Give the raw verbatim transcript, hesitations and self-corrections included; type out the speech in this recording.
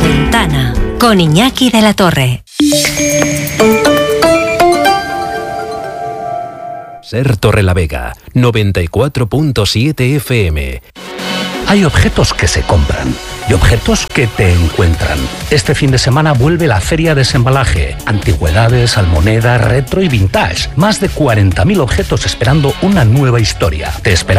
Ventana con Iñaki de la Torre. Ser Torrelavega, noventa y cuatro punto siete F M. Hay objetos que se compran y objetos que te encuentran. Este fin de semana vuelve la Feria de Desembalaje. Antigüedades, almonedas, retro y vintage. Más de cuarenta mil objetos esperando una nueva historia. Te esperamos.